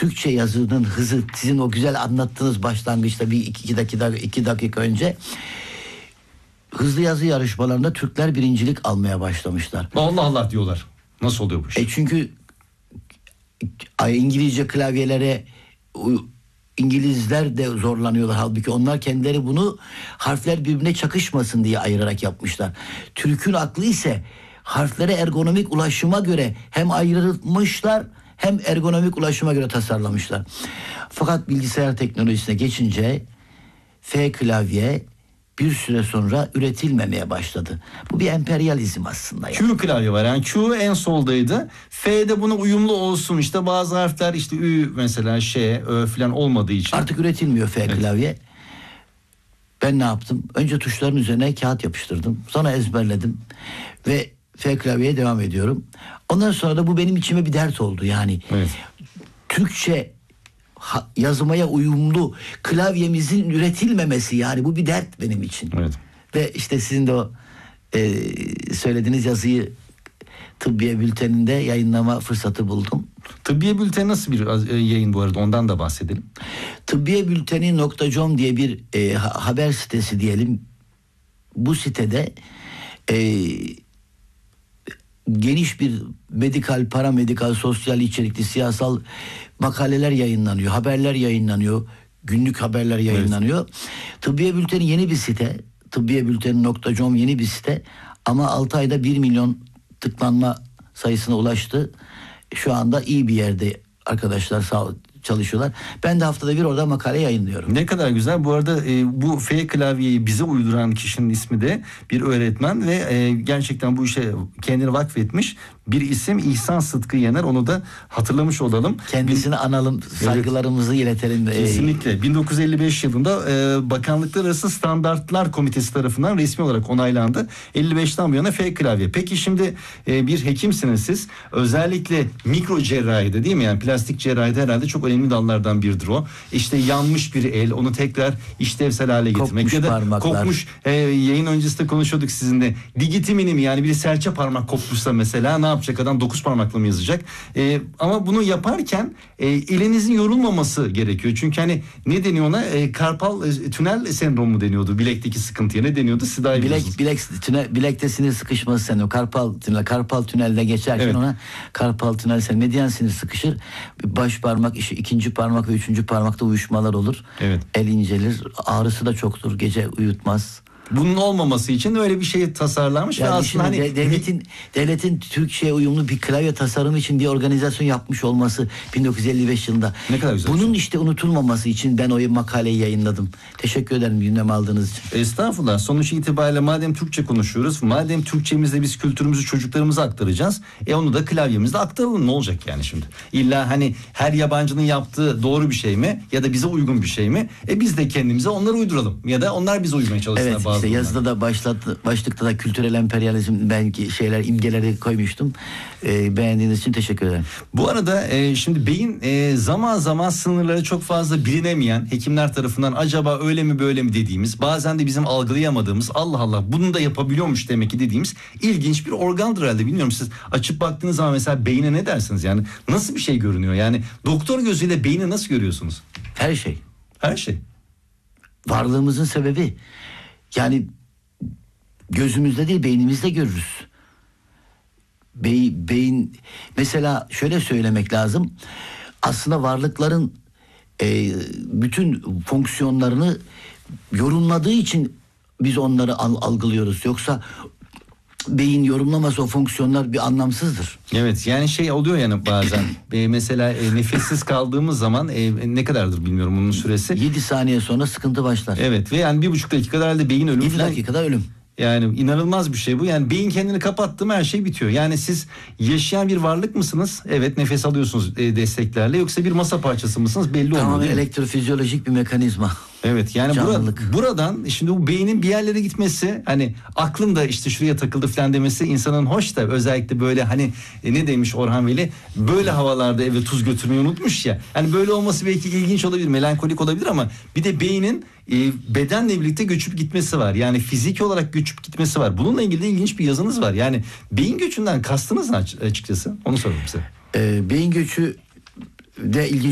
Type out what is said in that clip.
Türkçe yazının hızı, sizin o güzel anlattığınız başlangıçta bir iki dakika önce, hızlı yazı yarışmalarında Türkler birincilik almaya başlamışlar. Allah Allah diyorlar. Nasıl oluyor bu iş? Çünkü İngilizce klavyelere İngilizler de zorlanıyorlar, halbuki onlar kendileri bunu harfler birbirine çakışmasın diye ayırarak yapmışlar. Türk'ün aklı ise harflere ergonomik ulaşıma göre hem ayrılmışlar hem ergonomik ulaşıma göre tasarlamışlar. Fakat bilgisayar teknolojisine geçince F klavye bir süre sonra üretilmemeye başladı. Bu bir emperyalizm aslında. Yani. Q klavye var. Yani Q en soldaydı. F'de buna uyumlu olsun. İşte bazı harfler işte Ü mesela Ş, Ö falan olmadığı için. Artık üretilmiyor F klavye. Ben ne yaptım? Önce tuşların üzerine kağıt yapıştırdım. Sonra ezberledim. Ve F klavyeye devam ediyorum. Ondan sonra da bu benim içime bir dert oldu. Yani Türkçe yazmaya uyumlu klavyemizin üretilmemesi, yani bu bir dert benim için. Evet. Ve işte sizin de o söylediğiniz yazıyı Tıbbiye Bülteni'nde yayınlama fırsatı buldum. Tıbbiye Bülteni nasıl bir yayın bu arada, ondan da bahsedelim. Tıbbiyebülteni.com diye bir haber sitesi diyelim. Bu sitede geniş bir medikal, paramedikal, sosyal içerikli, siyasal makaleler yayınlanıyor, haberler yayınlanıyor, günlük haberler yayınlanıyor. Evet. Tıbbiye Bülteni yeni bir site, tıbbiyebülteni.com yeni bir site ama 6 ayda 1 milyon tıklanma sayısına ulaştı. Şu anda iyi bir yerde arkadaşlar çalışıyorlar. Ben de haftada bir orada makale yayınlıyorum. Ne kadar güzel. Bu arada bu F klavyeyi bize uyduran kişinin ismi de bir öğretmen ve gerçekten bu işe kendini vakfetmiş bir isim, İhsan Sıtkı Yener. Onu da hatırlamış olalım. Kendisini analım, saygılarımızı iletelim. Kesinlikle. 1955 yılında Bakanlıklar Arası Standartlar Komitesi tarafından resmi olarak onaylandı. 55'ten bu yana F klavye. Peki şimdi bir hekimsiniz siz. Özellikle mikro cerrahide, değil mi? Yani plastik cerrahide herhalde çok önemli dallardan biridir o. İşte yanmış bir el, onu tekrar işlevsel hale getirmek. Kopmuş ya da parmaklar. Kopmuş, yayın öncesinde konuşuyorduk sizinle. Digitimini mi, yani biri serçe parmak kopmuşsa mesela ne yapacak adam, 9 parmakla mı yazacak? Ama bunu yaparken elinizin yorulmaması gerekiyor. Çünkü hani ne deniyor ona? Karpal tünel sendromu deniyordu. Bilekteki sıkıntıya ne deniyordu? Siz daha iyi biliyorsunuz. Bilekte sinir sıkışması sendromu. Karpal tünelde geçerken evet. Ona karpal tünel sendromu. Medyan sinir sıkışır. Baş parmak, ikinci parmak ve üçüncü parmakta uyuşmalar olur. Evet. El incelir. Ağrısı da çoktur. Gece uyutmaz. Bunun olmaması için öyle bir şey tasarlanmış yani ve aslında hani devletin Türkçe'ye uyumlu bir klavye tasarımı için bir organizasyon yapmış olması 1955 yılında. Ne kadar güzel. Bunun işte unutulmaması için ben o makaleyi yayınladım. Teşekkür ederim gündeme aldığınız için. Estağfurullah. Sonuç itibariyle madem Türkçe konuşuyoruz, madem Türkçemizle biz kültürümüzü çocuklarımıza aktaracağız, onu da klavyemizde aktaralım. Ne olacak yani şimdi? İlla hani her yabancının yaptığı doğru bir şey mi ya da bize uygun bir şey mi? Biz de kendimize onları uyduralım ya da onlar bize uymaya çalışsınlar. Evet. İşte yazıda da başlıkta da kültürel emperyalizm belki imgeleri koymuştum. Beğendiğiniz için teşekkür ederim. Bu arada şimdi beyin zaman zaman sınırları çok fazla bilinemeyen, hekimler tarafından acaba öyle mi böyle mi dediğimiz, bazen de bizim algılayamadığımız, Allah Allah bunu da yapabiliyormuş demek ki dediğimiz ilginç bir organdır herhalde. Bilmiyorum, siz açıp baktığınız zaman mesela beyine ne dersiniz? Yani nasıl bir şey görünüyor? Yani doktor gözüyle beyni nasıl görüyorsunuz? Her şey. Her şey. Varlığımızın sebebi. Yani gözümüzde değil, beynimizde görürüz. Beyin mesela şöyle söylemek lazım. Aslında varlıkların bütün fonksiyonlarını yorumladığı için biz onları algılıyoruz. Yoksa beyin yorumlamasa o fonksiyonlar bir anlamsızdır. Evet, yani şey oluyor yani bazen mesela nefessiz kaldığımız zaman ne kadardır bilmiyorum bunun süresi. 7 saniye sonra sıkıntı başlar. Evet ve yani 1,5 dakikada herhalde beyin ölümü. 7 dakikada ölüm. Yani inanılmaz bir şey bu. Yani beyin kendini kapattı mı her şey bitiyor. Yani siz yaşayan bir varlık mısınız? Evet, nefes alıyorsunuz desteklerle. Yoksa bir masa parçası mısınız? Belli olmuyor. Tamamen elektrofizyolojik bir mekanizma. Evet, yani buradan şimdi bu beynin bir yerlere gitmesi, hani aklın da işte şuraya takıldı falan demesi insanın hoş da, özellikle böyle hani ne demiş Orhan Veli, böyle havalarda eve tuz götürmeyi unutmuş ya. Hani böyle olması belki ilginç olabilir, melankolik olabilir ama bir de beynin bedenle birlikte göçüp gitmesi var. Yani fiziki olarak göçüp gitmesi var. Bununla ilgili de ilginç bir yazınız var. Yani beyin göçünden kastınız ne açıkçası? Onu sorayım size. Beyin göçü de ilginç